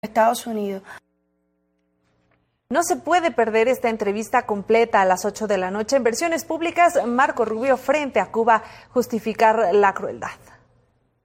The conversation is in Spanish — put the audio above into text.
Estados Unidos. No se puede perder esta entrevista completa a las 8 de la noche en Versiones Públicas. Marco Rubio frente a Cuba, justificar la crueldad.